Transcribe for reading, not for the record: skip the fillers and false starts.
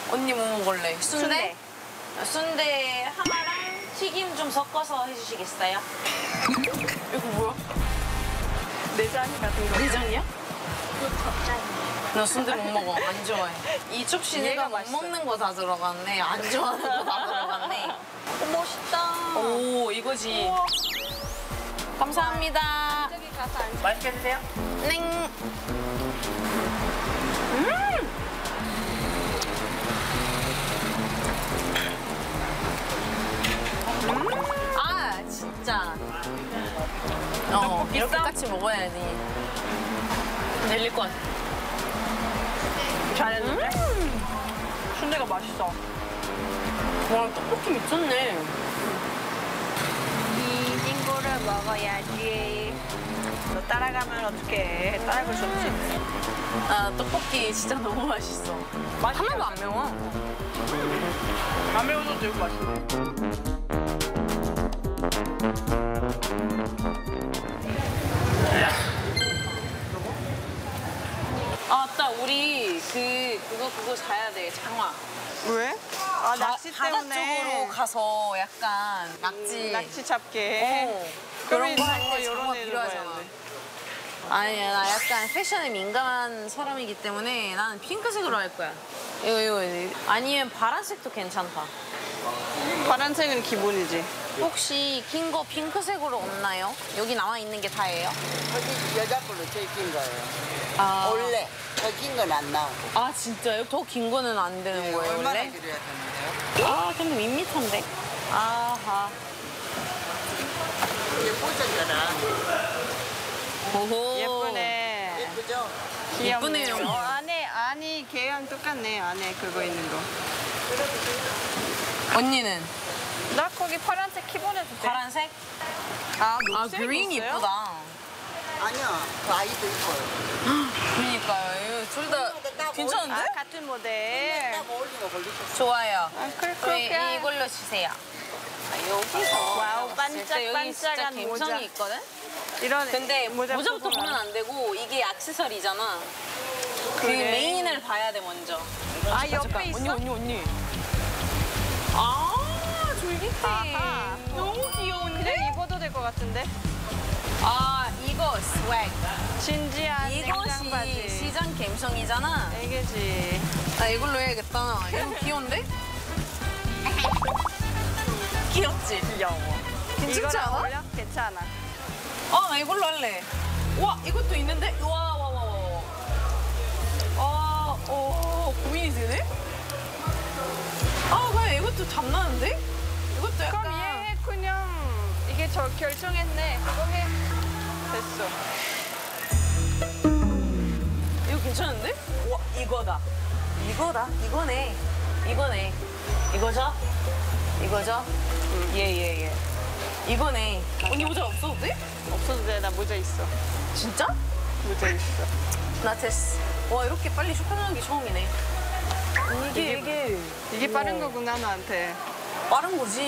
언니 뭐 먹을래? 순대? 순대 하나랑 튀김 좀 섞어서 해주시겠어요? 이거 뭐야? 내장 같은 거. 내장이야? 이거 겉장이야. 나 순대 못 먹어. 안 좋아해. 이 접시 내가 못 먹는 거 다 들어갔네. 안 좋아하는 거 다 들어갔네. 멋있다. 오, 이거지. 우와. 감사합니다. 저기 가서 앉아. 맛있게 드세요. 넹. 아, 진짜. 이렇게 같이 먹어야지. ner릴 것 같아. 잘했는데? 순대가 맛있어. 와, 떡볶이 미쳤네. 이 친구를 먹어야지. 너 따라가면 어떡해. 따라갈 수 없지. 아, 떡볶이 진짜 너무 맛있어. 하나도 안 매워. 안 매워도 되게 맛있네. 아, 맞다. 우리 그거 사야 돼. 장화. 왜? 아, 낚시 바다 때문에. 쪽으로 가서 약간 낙지. 낚시 잡게. 그런 거 할 장어 때 이런 장화 애들 필요하잖아. 봐야 돼. 아니야, 나 약간 패션에 민감한 사람이기 때문에 나는 핑크색으로 할 거야. 이거. 아니면 파란색도 괜찮다. 파란색은 기본이지. 혹시 긴 거 핑크색으로 없나요? 여기 나와 있는 게 다예요? 여기 여자 걸로 제일 긴 거예요. 아, 원래 더 긴 건 안 나오고. 아 진짜요? 더 긴 거는 안 되는 거예요, 얼마나 원래? 길어야 되는데요? 아, 근데 밋밋한데? 아하. 이게 꽂았잖아. 오호. 예쁘네. 예쁘죠? 귀엽네. 예쁘네요. 안에 걔랑 똑같네. 안에 그거 있는 거. 언니는? 나 거기 파란색 키보내도 돼. 파란색? 아, 아, 녹색 그린 있어요? 이쁘다. 아니요. 그 아이도 이뻐요. 그러니까요. 둘 다 딱 괜찮은데? 아, 같은 모델. 딱 어울리는 거 걸리셨어요. 좋아요. 아, 그럼 이걸로 주세요. 여기서. 와우, 진짜 여기 진짜 반짝반짝한 모자. 감성이 있거든? 이런 근데 모자부터 보고 보면 안 되고 이게 액세서리잖아. 그 그래. 메인을 봐야 돼 먼저. 아, 옆에 있어? 언니. 아, 졸깃해. 아하. 너무 귀여운데? 그냥 입어도 될 것 같은데? 아, 이거 스웩. 진지한 냉장 이것이 바지. 시장 감성이잖아. 이게지. 나 이걸로 해야겠다. 이거 귀여운데? 귀엽지? 귀여워. 괜찮지 이거랑 않아? 어울려? 괜찮아. 나 이걸로 할래. 와, 이것도 있는데? 와. 고민이 되네? 아, 그냥 이것도 탐나는데? 이것도 약간. 그럼 얘 그냥 이게 저 결정했네. 그거 해. 됐어. 이거 괜찮은데? 와, 이거다. 이거네. 이거죠? 예. 이거네. 언니 모자 없어도 돼? 없어도 돼. 나 모자 있어. 진짜? 모자 있어. 나 됐어. 와, 이렇게 빨리 쇼핑하는 게 처음이네. 이게 이게 빠른 거구나, 나한테. 빠른 거지.